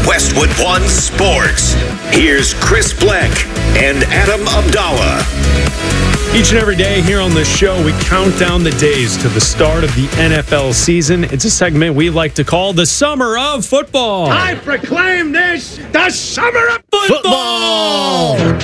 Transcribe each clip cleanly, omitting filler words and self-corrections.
Westwood One Sports. Here's Chris Black and Adam Abdallah. Each and every day here on the show, we count down the days to the start of the NFL season. It's a segment we like to call the Summer of Football. I proclaim this the Summer of Football! What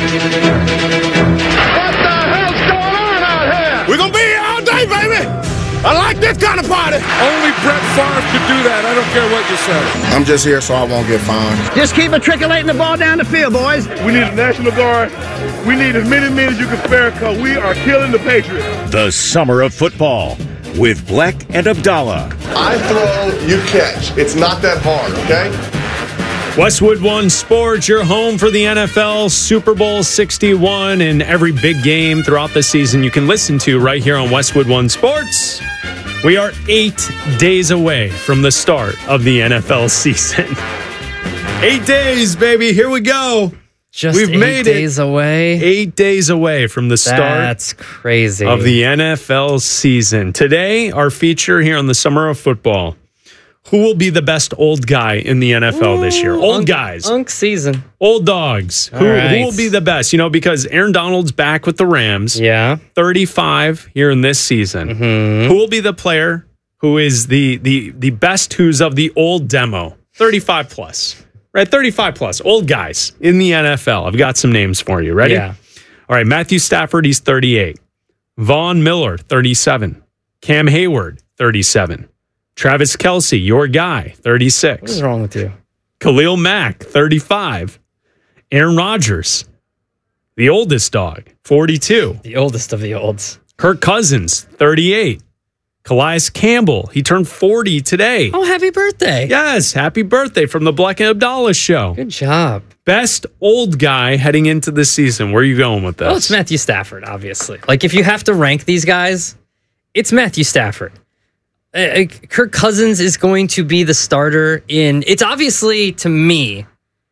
the hell's going on out here? We're going to be here all day, baby! I like this kind of party! Only Brett Favre could do that. I don't care what you say. I'm just here so I won't get fined. Just keep matriculating the ball down the field, boys. We need a National Guard. We need as many men as you can spare because we are killing the Patriots. The Summer of Football with Black and Abdallah. I throw, you catch. It's not that hard, okay? Westwood One Sports, your home for the NFL, Super Bowl 61, and every big game throughout the season you can listen to right here on Westwood One Sports. We are 8 days away from the start of the NFL season. 8 days, baby. Here we go. We've made 8 days away. 8 days away from the start. That's crazy. Of the NFL season. Today, our feature here on the Summer of Football. Who will be the best old guy in the NFL this year? Old guys. Unk season. Old dogs. Who will be the best? You know, because Aaron Donald's back with the Rams. Yeah. 35 here in this season. Mm-hmm. Who will be the player who is the best who's of the old demo? 35 plus. Right? 35 plus. Old guys in the NFL. I've got some names for you. Ready? Yeah. All right. Matthew Stafford, he's 38. Von Miller, 37. Cam Hayward, 37. Travis Kelce, your guy, 36. What is wrong with you? Khalil Mack, 35. Aaron Rodgers, the oldest dog, 42. The oldest of the olds. Kirk Cousins, 38. Calais Campbell, he turned 40 today. Oh, happy birthday. Yes, happy birthday from the Black and Abdallah show. Good job. Best old guy heading into the season. Where are you going with this? Oh, it's Matthew Stafford, obviously. Like, if you have to rank these guys, it's Matthew Stafford. Kirk Cousins is going to be the starter in... It's obviously, to me,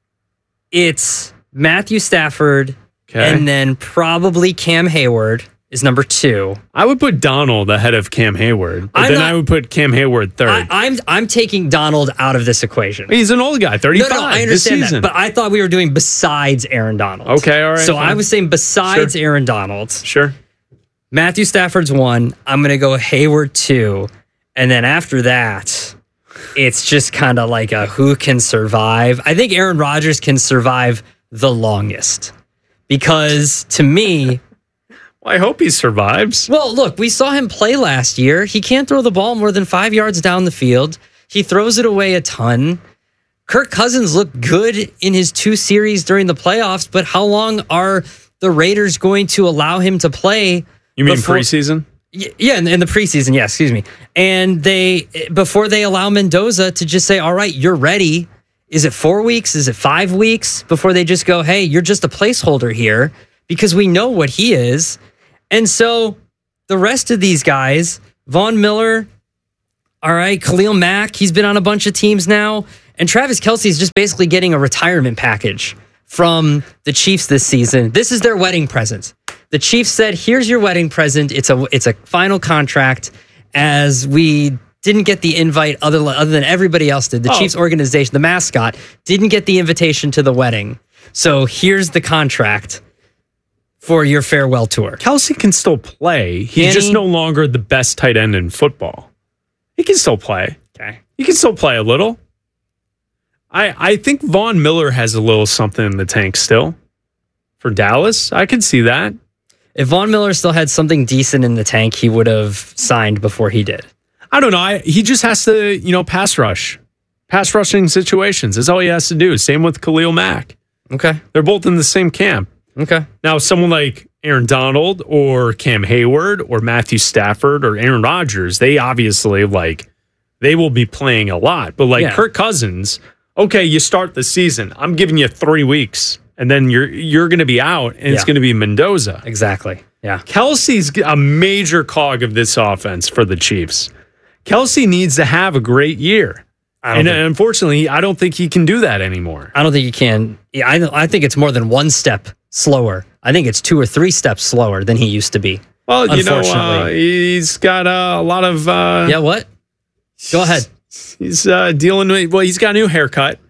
it's Matthew Stafford and then probably Cam Hayward is number 2. I would put Donald ahead of Cam Hayward, but I would put Cam Hayward third. I'm taking Donald out of this equation. He's an old guy, 35 No, I understand that, but I thought we were doing besides Aaron Donald. Okay, all right. So fine. I was saying besides Aaron Donald. Sure. Matthew Stafford's 1. I'm going to go Hayward 2. And then after that, it's just kind of like a who can survive. I think Aaron Rodgers can survive the longest because to me... Well, I hope he survives. Well, look, we saw him play last year. He can't throw the ball more than 5 yards down the field. He throws it away a ton. Kirk Cousins looked good in his 2 series during the playoffs, but how long are the Raiders going to allow him to play? You mean preseason? Yeah, in the preseason, yeah, excuse me. And before they allow Mendoza to just say, all right, you're ready. Is it 4 weeks? Is it 5 weeks? Before they just go, hey, you're just a placeholder here because we know what he is. And so the rest of these guys, Von Miller, all right, Khalil Mack, he's been on a bunch of teams now. And Travis Kelce is just basically getting a retirement package from the Chiefs this season. This is their wedding present. The Chiefs said, here's your wedding present. It's a final contract as we didn't get the invite other than everybody else did. The Chiefs organization, the mascot, didn't get the invitation to the wedding. So here's the contract for your farewell tour. Kelce can still play. He's just no longer the best tight end in football. He can still play. Okay. He can still play a little. I think Von Miller has a little something in the tank still for Dallas. I could see that. If Von Miller still had something decent in the tank, he would have signed before he did. I don't know. He just has to, pass rush. Pass rushing situations. That's all he has to do. Same with Khalil Mack. Okay. They're both in the same camp. Okay. Now, someone like Aaron Donald or Cam Hayward or Matthew Stafford or Aaron Rodgers, they obviously, they will be playing a lot. But, Kirk Cousins, okay, you start the season. I'm giving you 3 weeks. And then you're going to be out, and it's going to be Mendoza. Exactly. Yeah. Kelce's a major cog of this offense for the Chiefs. Kelce needs to have a great year. Unfortunately, I don't think he can do that anymore. I don't think he can. I think it's more than 1 step slower. I think it's 2 or 3 steps slower than he used to be. Well, he's got a lot of... what? Go ahead. He's dealing with... Well, he's got a new haircut.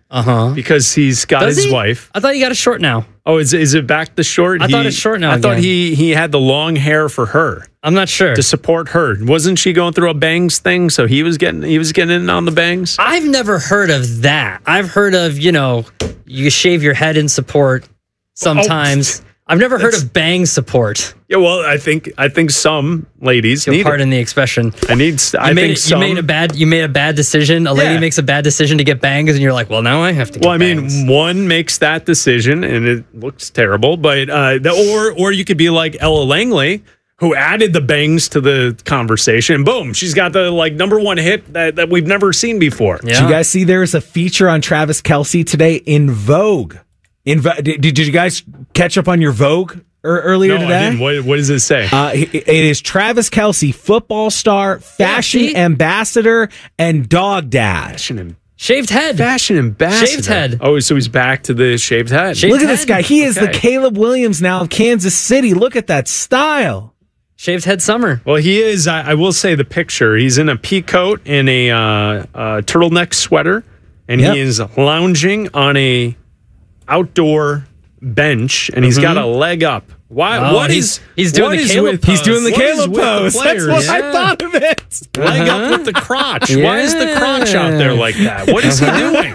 because he's got Does his he? wife. I thought he got it short now. Oh, is it back to short? I thought it's short now I thought again. he had the long hair for her I'm not sure. to support her. Wasn't she going through a bangs thing? So he was getting in on the bangs. I've never heard of that. I've heard of, you shave your head in support sometimes. I've never heard of bang support. Yeah, well, I think some ladies You'll need pardon the expression. it. I think some. You made a bad decision. A lady Yeah. makes a bad decision to get bangs, and you're like, well, now I have to get Well, I bangs. mean, one makes that decision and it looks terrible, but or you could be like Ella Langley, who added the bangs to the conversation. Boom, she's got the number one hit that we've never seen before. Yeah. Did you guys see there's a feature on Travis Kelce today in Vogue? Did you guys catch up on your Vogue earlier No, today? I didn't. What does it say? It is Travis Kelce, football star, fashion see? ambassador, and dog dad. Shaved head. Fashion ambassador. Shaved head. Oh, so he's back to the shaved head. Shaved Look at this head. guy. He is the Okay. Caleb Williams now of Kansas City. Look at that style. Shaved head summer. Well, he is. I will say the picture. He's in a pea coat and a turtleneck sweater, and Yep. he is lounging on a outdoor bench, and he's got a leg up. Why? Oh, what he's is doing what the is Caleb with- pose. He's doing the what is Caleb with the pose. That's players? what Yeah. I thought of it. Leg up with the crotch. Why is the crotch out there like that? What is he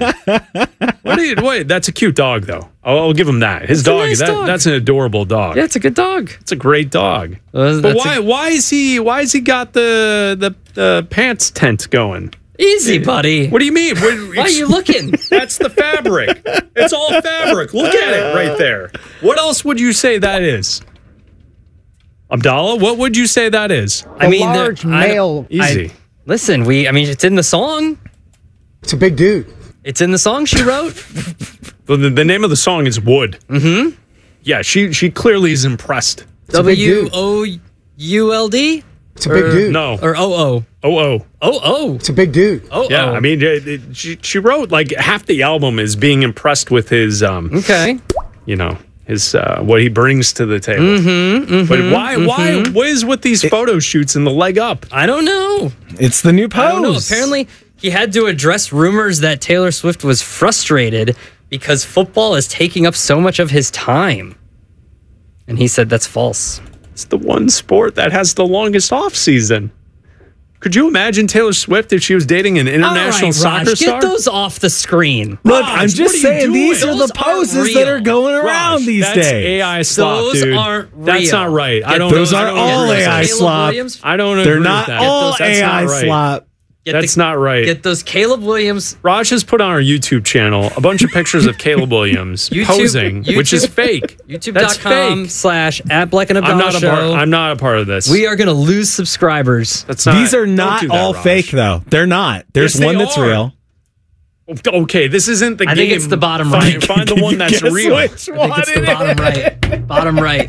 doing? Wait, that's a cute dog, though. I'll give him that. His It's a dog, nice dog. that's an adorable dog. Yeah, it's a good dog. It's a great dog. But That's why is he got the pants tent going? Easy, buddy. What do you mean? Why are you looking? That's the fabric. It's all fabric. Look at it right there. What else would you say that is? Abdallah, what would you say that is? I mean, large male. Easy. Listen, it's in the song. It's a big dude. It's in the song she wrote. Well, the name of the song is Wood. Mm-hmm. Yeah, she clearly is impressed. a big dude. WOULD? It's a big dude. No. Or OO? Oh. It's a big dude. Oh, Yeah, I mean, she wrote like half the album is being impressed with his, okay. his what he brings to the table. But why? What is with these photo shoots and the leg up? I don't know. It's the new pose. I don't know. Apparently, he had to address rumors that Taylor Swift was frustrated because football is taking up so much of his time. And he said that's false. It's the one sport that has the longest off season. Could you imagine Taylor Swift if she was dating an international All right, soccer Raj, star? get those off the screen. Look, Raj, I'm what just are you saying these doing? are the Those aren't poses that are real. going around Raj, these that's days. AI slop, Those dude. aren't That's real. not right. I don't. Those I are don't all agree with AI that. Caleb slop. Williams? I don't agree They're with not that. all That's AI not right. slop. That's not right. Get those Caleb Williams. Raj has put on our YouTube channel a bunch of pictures of Caleb Williams posing, which is fake. That's fake. YouTube.com/@BlackandAbdallah I'm not a part of this. We are going to lose subscribers. That's not. These are don't not do that, all Raj. fake, though. They're not. There's Yes, they one that's are. real. Okay, this isn't the I game. think it's the bottom Find- right. Find the one that's Guess real. which I one think it's it the bottom right. Bottom right.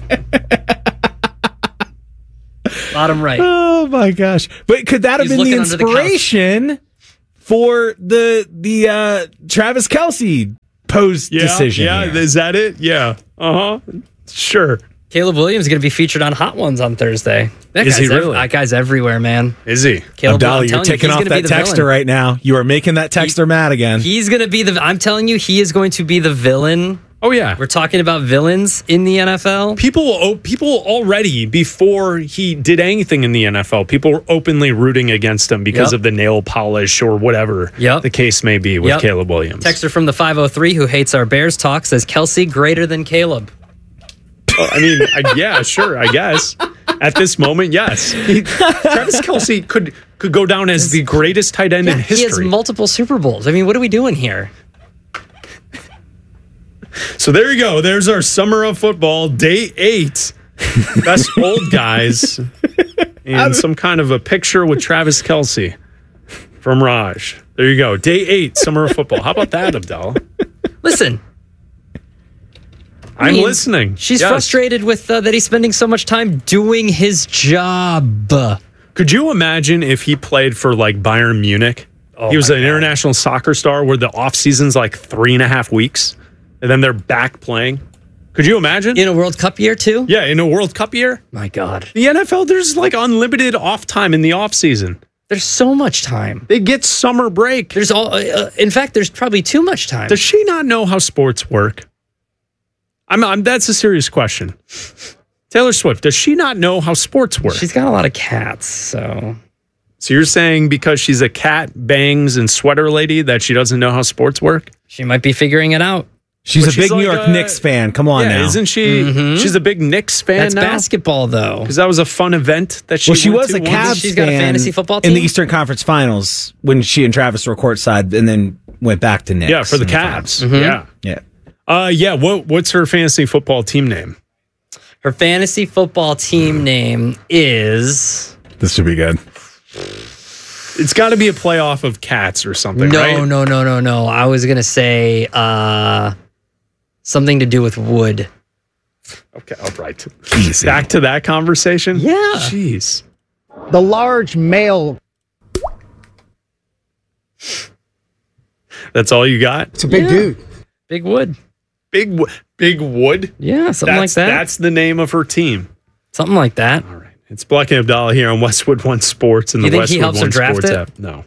Bottom right. Oh my gosh! But could that have He's been the looking under the couch. inspiration for the Travis Kelce pose decision? Yeah, here? is that it? Yeah. Sure. Caleb Williams is going to be featured on Hot Ones on Thursday. Is he really? That guy's everywhere, man. Is he? Caleb, Abdallah, I'm you're telling you, taking he's off gonna be that the texter villain. right now. You are making that texter mad again. He's going to be I'm telling you, he is going to be the villain. Oh yeah. We're talking about villains in the NFL. People already, before he did anything in the NFL, people were openly rooting against him because Yep. of the nail polish or whatever Yep. the case may be with Yep. Caleb Williams. Texter from the 503 who hates our Bears talk says Kelsey greater than Caleb. I mean, yeah, sure, I guess. At this moment, yes. Travis Kelce could go down as the greatest tight end in He has history. multiple Super Bowls. I mean, what are we doing here? So there you go. There's our summer of football, day 8. Best old guys. And some kind of a picture with Travis Kelce from Raj. There you go. Day 8, summer of football. How about that, Abdallah? Listen, I'm mean, listening. she's Yes. frustrated with that he's spending so much time doing his job. Could you imagine if he played for like Bayern Munich? He was an international soccer star where the off season's like 3.5 weeks, and then they're back playing. Could you imagine? In a World Cup year, too? Yeah, in a World Cup year. My God. The NFL, there's like unlimited off time in the off season. There's so much time. They get summer break. There's in fact, there's probably too much time. Does she not know how sports work? That's a serious question. Taylor Swift, does she not know how sports work? She's got a lot of cats, so. So you're saying because she's a cat, bangs, and sweater lady that she doesn't know how sports work? She might be figuring it out. She's a big New York Knicks fan. Come on now. Isn't she? Mm-hmm. She's a big Knicks fan That's now? basketball, though. Because that was a fun event that she she went was to a once. Cavs She's got a fan fantasy football team? in the Eastern Conference Finals when she and Travis were courtside and then went back to Knicks. Yeah, for the in Cavs. finals. Yeah. What's her fantasy football team name? Her fantasy football team name is... This should be good. It's got to be a playoff of cats or something, right? No. I was going to say something to do with wood. Okay, all right. Easy. Back to that conversation? Yeah. Jeez. The large male. That's all you got? It's a big dude. Big wood. Big Wood? Yeah, something like that. That's the name of her team. Something like that. All right. It's Black and Abdallah here on Westwood One Sports and You the think Westwood he helps her One draft Sports it? app. No.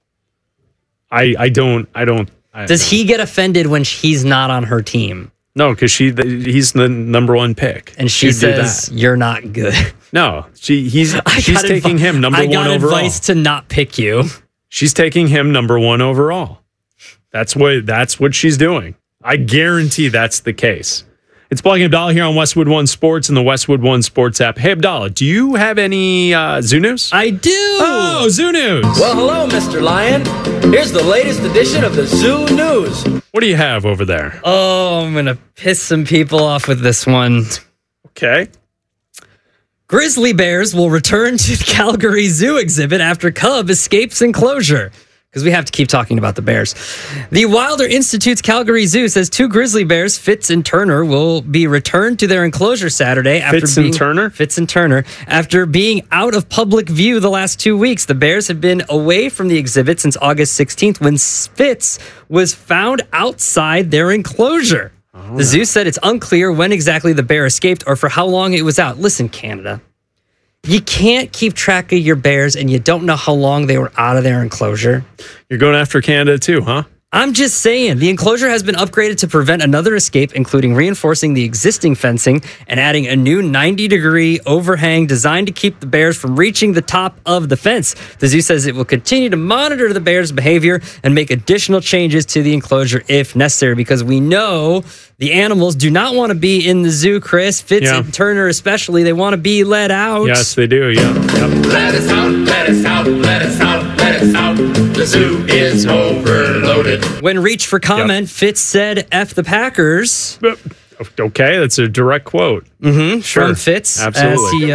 I don't. Does he get offended when he's not on her team? No, because he's the number one pick. And she She'd do says, that. you're not good. No, she's taking him number one I got overall. advice to not pick you. She's taking him number one overall. That's what she's doing. I guarantee that's the case. It's Black and Abdallah here on Westwood One Sports and the Westwood One Sports app. Hey, Abdallah, do you have any Zoo News? I do. Oh, Zoo News. Well, hello, Mr. Lion. Here's the latest edition of the Zoo News. What do you have over there? Oh, I'm going to piss some people off with this one. Okay. Grizzly bears will return to the Calgary Zoo exhibit after cub escapes enclosure. Because we have to keep talking about the bears. The Wilder Institute's Calgary Zoo says 2 grizzly bears, Fitz and Turner, will be returned to their enclosure Saturday. Fitz and Turner, after being out of public view the last 2 weeks. The bears have been away from the exhibit since August 16th when Fitz was found outside their enclosure. The zoo said it's unclear when exactly the bear escaped or for how long it was out. Listen, Canada. You can't keep track of your bears and you don't know how long they were out of their enclosure. You're going after Canada too, huh? I'm just saying, the enclosure has been upgraded to prevent another escape, including reinforcing the existing fencing and adding a new 90-degree overhang designed to keep the bears from reaching the top of the fence. The zoo says it will continue to monitor the bears' behavior and make additional changes to the enclosure if necessary, because we know the animals do not want to be in the zoo, Chris. Fitz and Turner especially, they want to be let out. Yes, they do, yeah. Yep. Let us out, let us out, let us out, let us out. The zoo is overloaded. When reached for comment, Fitz said, F the Packers. Okay, that's a direct quote. Mm-hmm. Sure. From Fitz. Absolutely.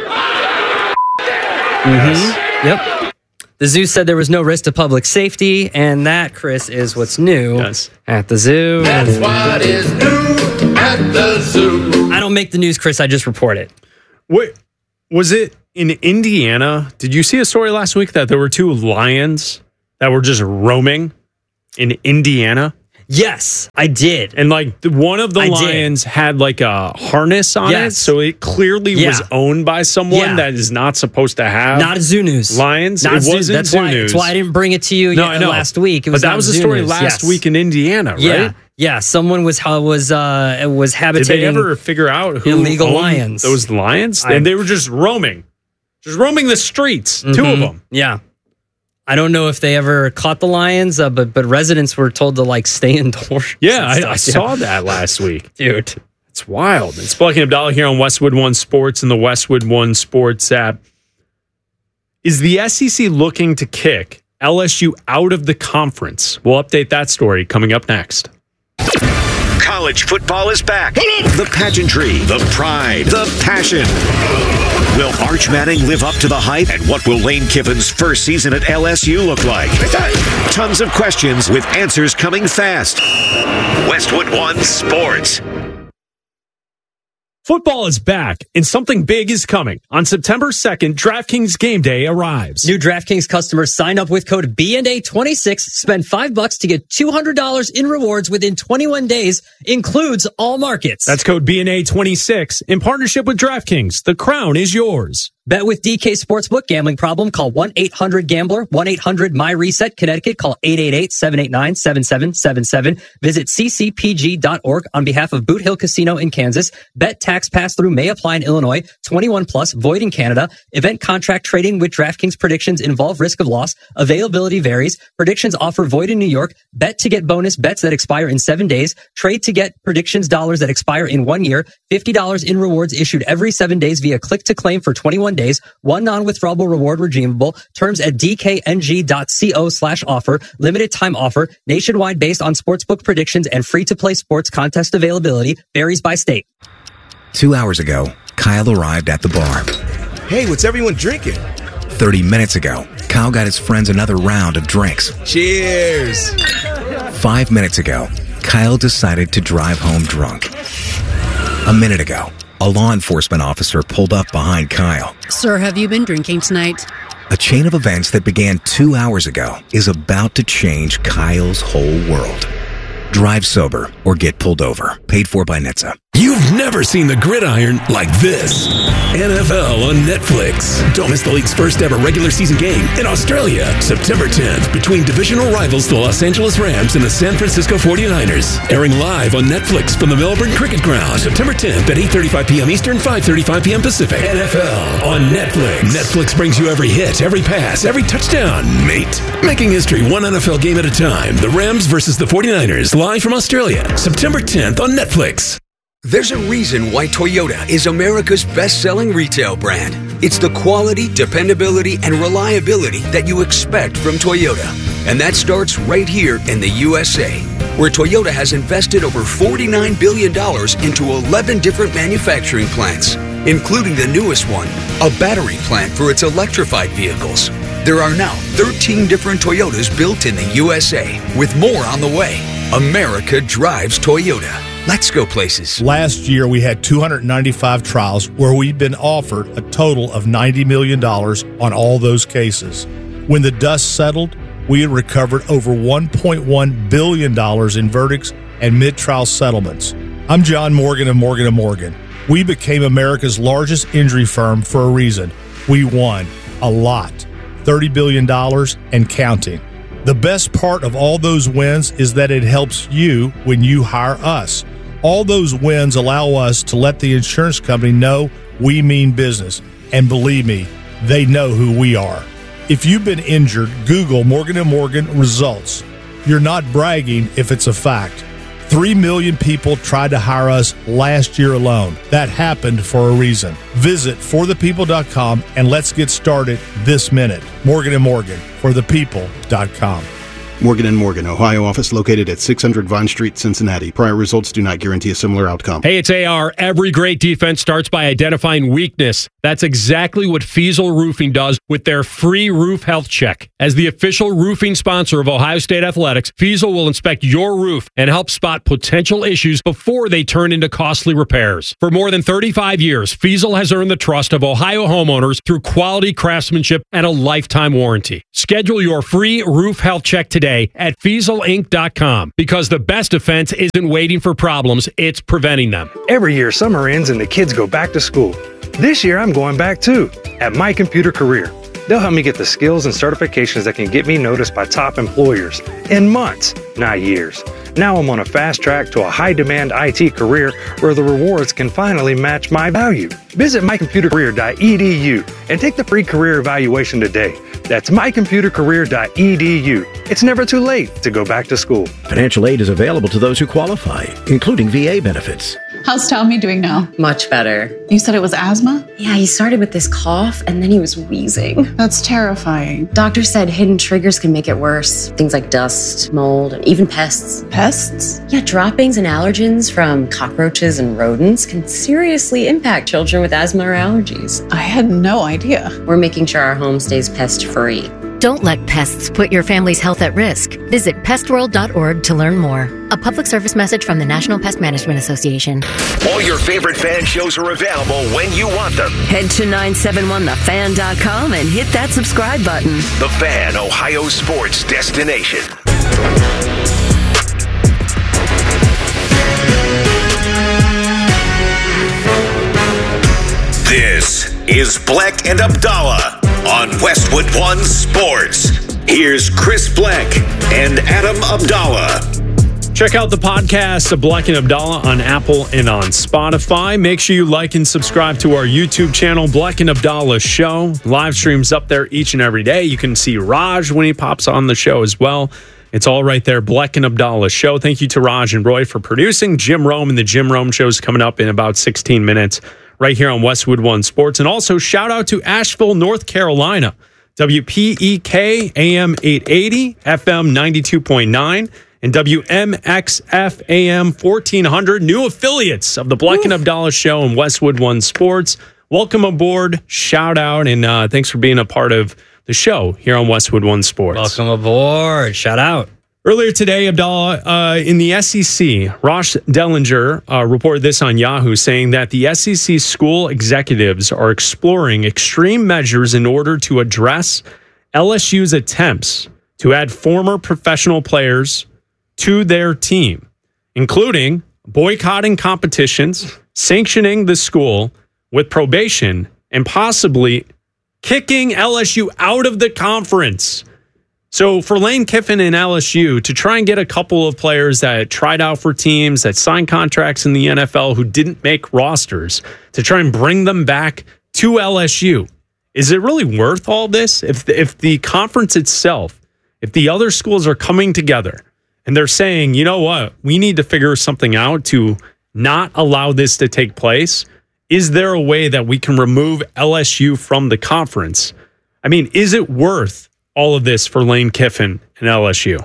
Yep. The zoo said there was no risk to public safety, and that, Chris, is what's new at the zoo. That's what is new at the zoo. I don't make the news, Chris. I just report it. Wait, was it in Indiana? Did you see a story last week that there were 2 lions that were just roaming in Indiana? Yes, I did. And like one of the lions had like a harness on it. So it clearly was owned by someone that is not supposed to have. Not Zoo News. Lions. Not it Zoo. wasn't That's Zoo why, News. That's why I didn't bring it to you last week. It was but that not was a Zoo story News. last week in Indiana, right? Yeah. Yeah, someone was habitating. Did they ever figure out who illegal owned lions? Those lions, and they were just roaming the streets. 2 of them. Yeah, I don't know if they ever caught the lions, but residents were told to like stay indoors. Yeah, I saw that last week, dude. It's wild. It's Black and Abdallah here on Westwood One Sports and the Westwood One Sports app. Is the SEC looking to kick LSU out of the conference? We'll update that story coming up next. College football is back. The pageantry, the pride, the passion. Will Arch Manning live up to the hype? And what will Lane Kiffin's first season at LSU look like? Tons of questions with answers coming fast. Westwood One Sports. Football is back, and something big is coming. On September 2nd, DraftKings Game Day arrives. New DraftKings customers sign up with code BNA26, spend $5 to get $200 in rewards within 21 days, includes all markets. That's code BNA26 in partnership with DraftKings. The crown is yours. Bet with DK Sportsbook. Gambling problem? Call 1-800-GAMBLER. 1-800-MY-RESET. Connecticut. Call 888-789-7777. Visit ccpg.org on behalf of Boot Hill Casino in Kansas. Bet tax pass-through may apply in Illinois. 21 plus. Void in Canada. Event contract trading with DraftKings predictions involve risk of loss. Availability varies. Predictions offer void in New York. Bet to get bonus bets that expire in 7 days. Trade to get predictions dollars that expire in 1 year. $50 in rewards issued every 7 days via click to claim for 21 days. One non-withdrawable reward redeemable. Terms at dkng.co/offer. Limited time offer. Nationwide based on sportsbook predictions and free to play sports contest availability. Varies by state. 2 hours ago, Kyle arrived at the bar. Hey, what's everyone drinking? 30 minutes ago, Kyle got his friends another round of drinks. Cheers! 5 minutes ago, Kyle decided to drive home drunk. A minute ago, a law enforcement officer pulled up behind Kyle. Sir, have you been drinking tonight? A chain of events that began 2 hours ago is about to change Kyle's whole world. Drive sober or get pulled over. Paid for by NHTSA. You've never seen the gridiron like this. NFL on Netflix. Don't miss the league's first ever regular season game in Australia, September 10th, between divisional rivals the Los Angeles Rams and the San Francisco 49ers. Airing live on Netflix from the Melbourne Cricket Ground, September 10th at 8:35 p.m. Eastern, 5:35 p.m. Pacific. NFL on Netflix. Netflix brings you every hit, every pass, every touchdown, mate. Making history one NFL game at a time. The Rams versus the 49ers, live from Australia, September 10th on Netflix. There's a reason why Toyota is America's best-selling retail brand. It's the quality, dependability, and reliability that you expect from Toyota. And that starts right here in the USA, where Toyota has invested over $49 billion into 11 different manufacturing plants, including the newest one, a battery plant for its electrified vehicles. There are now 13 different Toyotas built in the USA, with more on the way. America drives Toyota. Let's go places. Last year, we had 295 trials where we'd been offered a total of $90 million on all those cases. When the dust settled, we had recovered over $1.1 billion in verdicts and mid-trial settlements. I'm John Morgan of Morgan & Morgan. We became America's largest injury firm for a reason. We won a lot, $30 billion and counting. The best part of all those wins is that it helps you when you hire us. All those wins allow us to let the insurance company know we mean business. And believe me, they know who we are. If you've been injured, Google Morgan & Morgan results. You're not bragging if it's a fact. 3 million people tried to hire us last year alone. That happened for a reason. Visit forthepeople.com and let's get started this minute. Morgan & Morgan, forthepeople.com. Morgan & Morgan, Ohio office located at 600 Vine Street, Cincinnati. Prior results do not guarantee a similar outcome. Hey, it's AR. Every great defense starts by identifying weakness. That's exactly what Fiesel Roofing does with their free roof health check. As the official roofing sponsor of Ohio State Athletics, Fiesel will inspect your roof and help spot potential issues before they turn into costly repairs. For more than 35 years, Fiesel has earned the trust of Ohio homeowners through quality craftsmanship and a lifetime warranty. Schedule your free roof health check today at FieselInc.com, because the best defense isn't waiting for problems, it's preventing them. Every year, summer ends and the kids go back to school. This year, I'm going back too, at My Computer Career. They'll help me get the skills and certifications that can get me noticed by top employers in months, not years. Now I'm on a fast track to a high-demand IT career where the rewards can finally match my value. Visit mycomputercareer.edu and take the free career evaluation today. That's mycomputercareer.edu. It's never too late to go back to school. Financial aid is available to those who qualify, including VA benefits. How's Tommy doing now? Much better. You said it was asthma? Yeah, he started with this cough and then he was wheezing. That's terrifying. Doctor said hidden triggers can make it worse. Things like dust, mold, and even pests. Pests? Yeah, droppings and allergens from cockroaches and rodents can seriously impact children with asthma or allergies. I had no idea. We're making sure our home stays pest-free. Don't let pests put your family's health at risk. Visit pestworld.org to learn more. A public service message from the National Pest Management Association. All your favorite fan shows are available when you want them. Head to 971thefan.com and hit that subscribe button. The Fan, Ohio sports destination. This is Bleck and Abdallah on Westwood One Sports. Here's Chris Bleck and Adam Abdallah. Check out the podcast of Bleck and Abdallah on Apple and on Spotify. Make sure you like and subscribe to our YouTube channel, Bleck and Abdallah Show. Live streams up there each and every day. You can see Raj when he pops on the show as well. It's all right there, Bleck and Abdallah Show. Thank you to Raj and Roy for producing. Jim Rome and the Jim Rome Show is coming up in about 16 minutes right here on Westwood One Sports. And also shout out to Asheville, North Carolina. WPEK AM 880, FM 92.9. And WMXF AM 1400, new affiliates of the Bleck and Abdallah Show and Westwood One Sports. Welcome aboard, shout out, and thanks for being a part of the show here on Westwood One Sports. Welcome aboard, shout out. Earlier today, Abdallah, in the SEC, Ross Dellinger reported this on Yahoo, saying that the SEC school executives are exploring extreme measures in order to address LSU's attempts to add former professional players to their team, including boycotting competitions, sanctioning the school with probation, and possibly kicking LSU out of the conference. So for Lane Kiffin and LSU to try and get a couple of players that tried out for teams, that signed contracts in the NFL who didn't make rosters, to try and bring them back to LSU, is it really worth all this? If the conference itself, if the other schools are coming together, and they're saying, you know what, we need to figure something out to not allow this to take place. Is there a way that we can remove LSU from the conference? I mean, is it worth all of this for Lane Kiffin and LSU?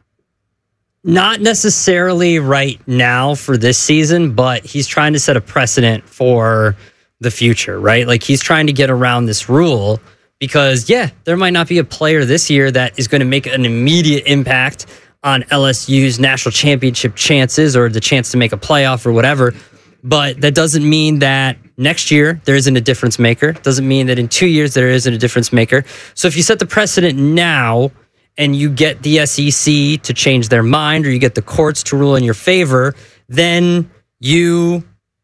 Not necessarily right now for this season, but he's trying to set a precedent for the future, right? Like he's trying to get around this rule because, yeah, there might not be a player this year that is going to make an immediate impact on LSU's national championship chances or the chance to make a playoff or whatever. But that doesn't mean that next year there isn't a difference maker. Doesn't mean that in 2 years there isn't a difference maker. So if you set the precedent now and you get the SEC to change their mind or you get the courts to rule in your favor, then you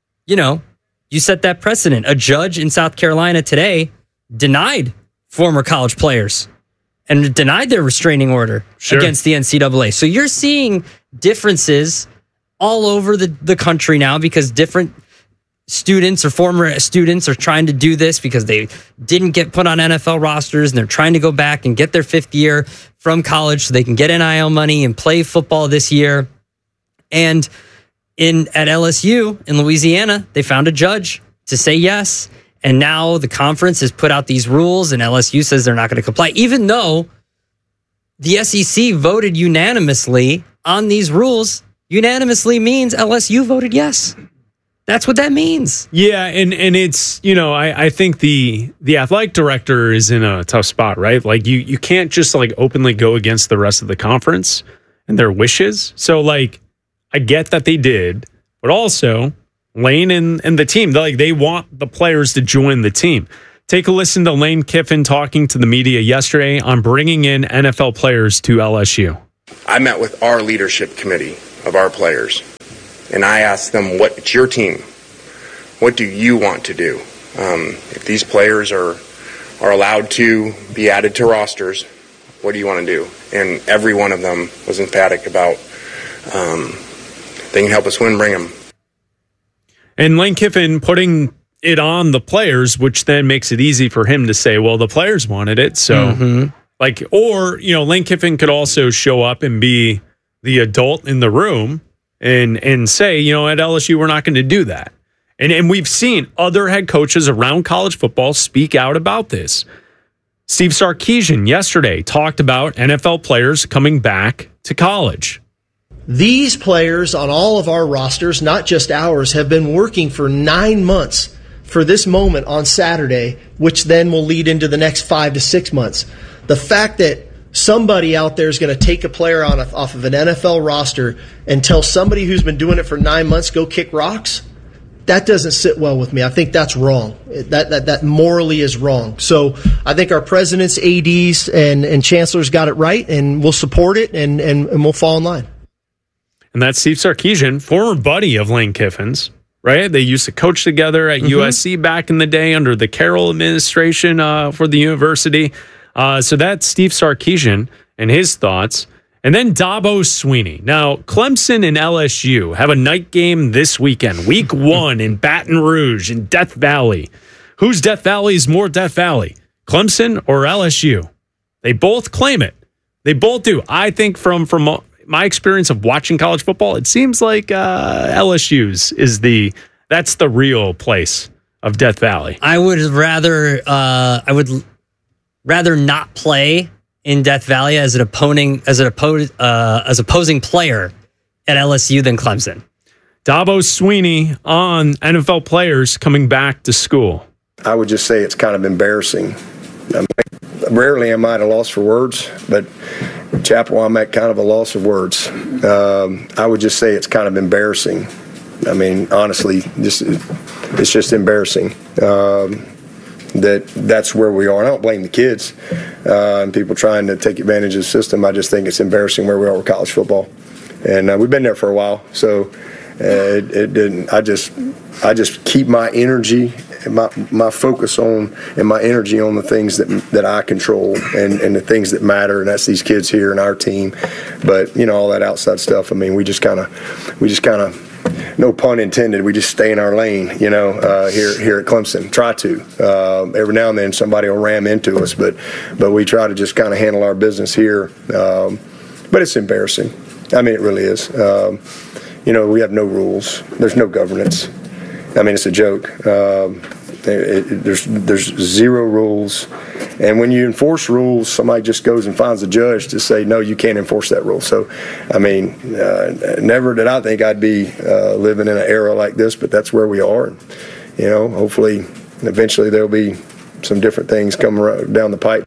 set that precedent. A judge in South Carolina today denied former college players and denied their restraining order against the NCAA. So you're seeing differences all over the country now because different students or former students are trying to do this because they didn't get put on NFL rosters and they're trying to go back and get their fifth year from college so they can get NIL money and play football this year. And at LSU in Louisiana, they found a judge to say yes. And now the conference has put out these rules and LSU says they're not going to comply, even though the SEC voted unanimously on these rules. Unanimously means LSU voted yes. That's what that means. Yeah, and it's, I think the athletic director is in a tough spot, right? Like you can't just like openly go against the rest of the conference and their wishes. So like I get that they did, but also Lane and the team, they want the players to join the team. Take a listen to Lane Kiffin talking to the media yesterday on bringing in NFL players to LSU. I met with our leadership committee of our players, and I asked them, it's your team. What do you want to do? If these players are allowed to be added to rosters, what do you want to do? And every one of them was emphatic about they can help us win, bring them. And Lane Kiffin putting it on the players, which then makes it easy for him to say, well, the players wanted it. So, Lane Kiffin could also show up and be the adult in the room and say, at LSU, we're not going to do that. And we've seen other head coaches around college football speak out about this. Steve Sarkisian yesterday talked about NFL players coming back to college. These players on all of our rosters, not just ours, have been working for 9 months for this moment on Saturday, which then will lead into the next 5 to 6 months. The fact that somebody out there is going to take a player off of an NFL roster and tell somebody who's been doing it for 9 months, go kick rocks, that doesn't sit well with me. I think that's wrong. That morally is wrong. So I think our presidents, ADs, and chancellors got it right, and we'll support it, and we'll fall in line. And that's Steve Sarkisian, former buddy of Lane Kiffin's. right? They used to coach together at USC back in the day under the Carroll administration for the university. So that's Steve Sarkisian and his thoughts. And then Dabo Swinney. Now, Clemson and LSU have a night game this weekend, week 1 in Baton Rouge in Death Valley. Whose Death Valley is more Death Valley, Clemson or LSU? They both claim it. They both do. I think from my experience of watching college football, it seems like LSU's that's the real place of Death Valley. I would rather not play in Death Valley as an opposing player at LSU than Clemson. Dabo Swinney on NFL players coming back to school. I would just say it's kind of embarrassing. Rarely am I at a loss for words, but Chapel, I'm at kind of a loss of words. I would just say it's kind of embarrassing. I mean, honestly, it's just embarrassing that's where we are. And I don't blame the kids and people trying to take advantage of the system. I just think it's embarrassing where we are with college football, and we've been there for a while. So it didn't. I just keep my energy, my focus on, and my energy on the things that I control and the things that matter, and that's these kids here and our team. But all that outside stuff. I mean, we just kind of. No pun intended. We just stay in our lane, here at Clemson. Try to. Every now and then somebody will ram into us, but we try to just kind of handle our business here. But it's embarrassing. I mean, it really is. We have no rules. There's no governance. I mean, it's a joke. There's zero rules. And when you enforce rules, somebody just goes and finds a judge to say, no, you can't enforce that rule. So, I mean, never did I think I'd be living in an era like this, but that's where we are. And, hopefully, eventually there'll be some different things coming down the pipe.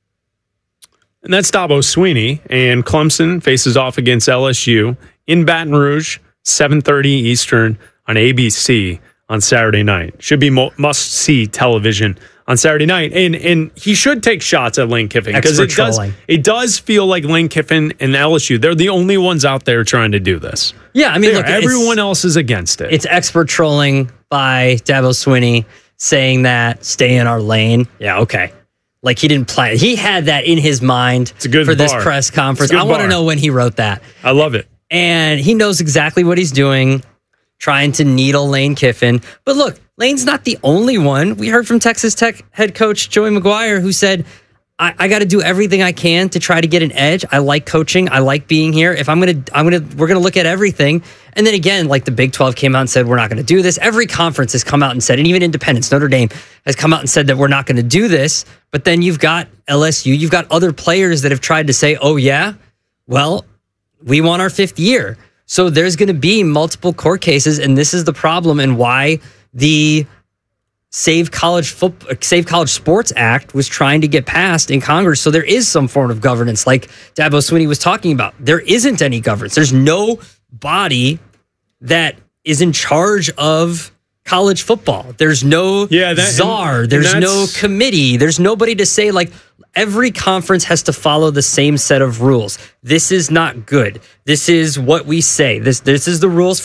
And that's Dabo Swinney, and Clemson faces off against LSU in Baton Rouge, 7:30 Eastern on ABC on Saturday night. Should be must-see television on Saturday night. And he should take shots at Lane Kiffin because it does feel like Lane Kiffin and LSU, they're the only ones out there trying to do this. Yeah, I mean, look, everyone else is against it. It's expert trolling by Dabo Swinney saying that stay in our lane. Yeah, okay. Like he didn't plan. He had that in his mind for this press conference. I want to know when he wrote that. I love it. And he knows exactly what he's doing, trying to needle Lane Kiffin. But look, Lane's not the only one. We heard from Texas Tech head coach Joey McGuire, who said, I got to do everything I can to try to get an edge. I like coaching. I like being here. If we're going to look at everything. And then again, like the Big 12 came out and said, we're not going to do this. Every conference has come out and said, and even Independence, Notre Dame has come out and said that we're not going to do this. But then you've got LSU, you've got other players that have tried to say, oh yeah, well, we want our 5th year. So there's going to be multiple court cases. And this is the problem and why the Save College Sports Act was trying to get passed in Congress. So there is some form of governance like Dabo Swinney was talking about. There isn't any governance. There's no body that is in charge of college football. There's no czar. There's no committee. There's nobody to say, like, every conference has to follow the same set of rules. This is not good. This is what we say. This is the rules for